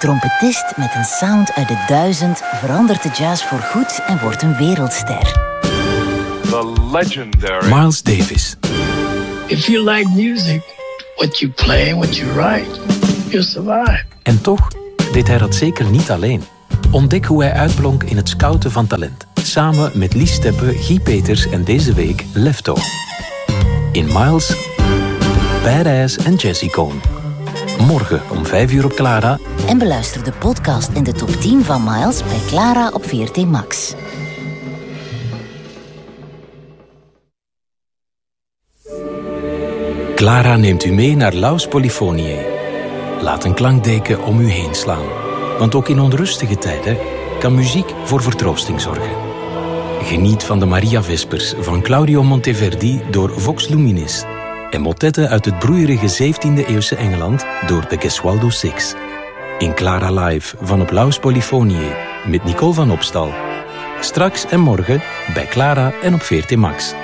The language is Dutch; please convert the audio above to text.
trompetist met een sound uit de 1000 verandert de jazz voorgoed en wordt een wereldster. The legendary Miles Davis. If you like music, what you play and what you write, you'll survive. En toch deed hij dat zeker niet alleen. Ontdek hoe hij uitblonk in het scouten van talent. Samen met Lies Steppe, Guy Peters en deze week Lefto. In Miles, Badass en Jazzy Cohn. Morgen om 5:00 op Clara. En beluister de podcast in de top 10 van Miles bij Clara op VRT Max. Clara neemt u mee naar Laus Polyphoniae. Laat een klankdeken om u heen slaan. Want ook in onrustige tijden kan muziek voor vertroosting zorgen. Geniet van de Maria Vespers van Claudio Monteverdi door Vox Luminis. En motetten uit het broeierige 17e-eeuwse Engeland door de Gesualdo Six. In Clara Live van op Laus Polyphoniae met Nicole van Opstal. Straks en morgen bij Clara en op VRT Max.